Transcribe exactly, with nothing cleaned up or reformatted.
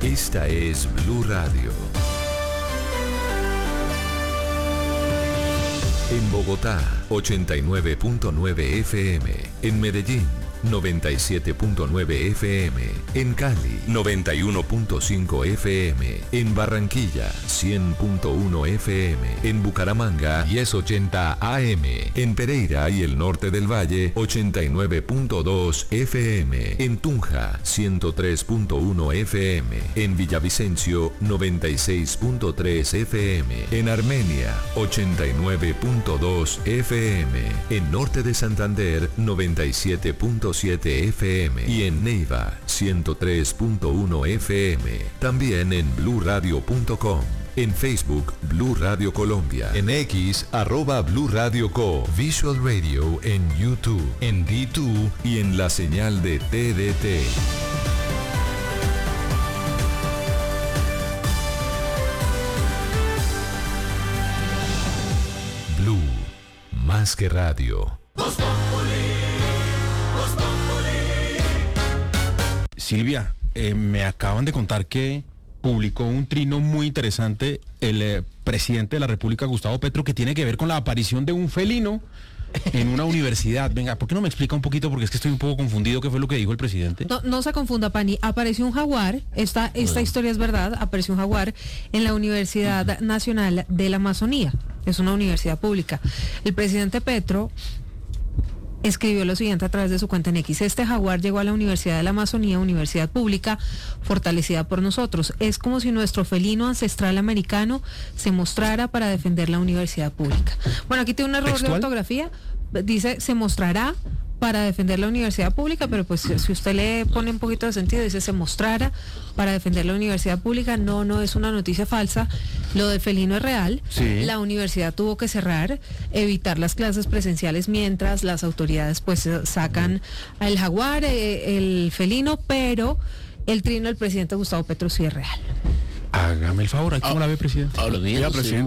Esta es Blue Radio. En Bogotá, ochenta y nueve punto nueve F M. En Medellín, noventa y siete punto nueve F M. En Cali, noventa y uno punto cinco F M. En Barranquilla, cien punto uno F M. En Bucaramanga, diez ochenta A M. En Pereira y el norte del Valle, ochenta y nueve punto dos F M. En Tunja, ciento tres punto uno F M. En Villavicencio, noventa y seis punto tres F M. En Armenia, ochenta y nueve punto dos F M. En norte de Santander, noventa y siete punto siete F M. Y en Neiva, ciento tres punto uno F M. También en blue radio punto com. En Facebook, Blue Radio Colombia. En X, arroba Blue Radio Co. Visual Radio en YouTube, en D dos y en la señal de T D T. Blue, más que radio. Silvia, eh, me acaban de contar que publicó un trino muy interesante el eh, presidente de la República, Gustavo Petro, que tiene que ver con la aparición de un felino en una universidad. Venga, ¿por qué no me explica un poquito? Porque es que estoy un poco confundido. ¿Qué fue lo que dijo el presidente? No, no se confunda, Pani. Apareció un jaguar, esta, esta Bueno. historia es verdad, apareció un jaguar en la Universidad uh-huh. Nacional de la Amazonía. Es una universidad pública. El presidente Petro escribió lo siguiente a través de su cuenta en X. Este jaguar llegó a la Universidad de la Amazonía, universidad pública, fortalecida por nosotros. Es como si nuestro felino ancestral americano se mostrara para defender la universidad pública. Bueno, aquí tiene un error ¿Textual? de ortografía. Dice, se mostrará para defender la universidad pública, pero pues si usted le pone un poquito de sentido, dice se mostrara para defender la universidad pública. No, no es una noticia falsa. Lo del felino es real. Sí. La universidad tuvo que cerrar, evitar las clases presenciales mientras las autoridades pues sacan al jaguar, eh, el felino, pero el trino del presidente Gustavo Petro sí es real. Hágame el favor, ¿cómo la ve, presidente? Ahora, Diga, presidente.